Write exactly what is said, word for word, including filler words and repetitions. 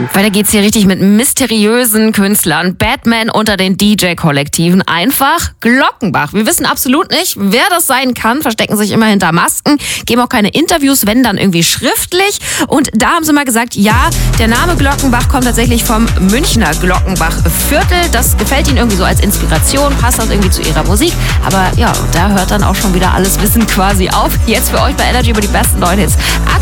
Weiter geht's hier richtig mit mysteriösen Künstlern. Batman unter den D J-Kollektiven. Einfach Glockenbach. Wir wissen absolut nicht, wer das sein kann. Verstecken sich immer hinter Masken. Geben auch keine Interviews, wenn dann irgendwie schriftlich. Und da haben sie mal gesagt, ja, der Name Glockenbach kommt tatsächlich vom Münchner Glockenbach-Viertel. Das gefällt ihnen irgendwie so als Inspiration. Passt das irgendwie zu ihrer Musik. Aber ja, da hört dann auch schon wieder alles Wissen quasi auf. Jetzt für euch bei Energy über die besten neuen Hits.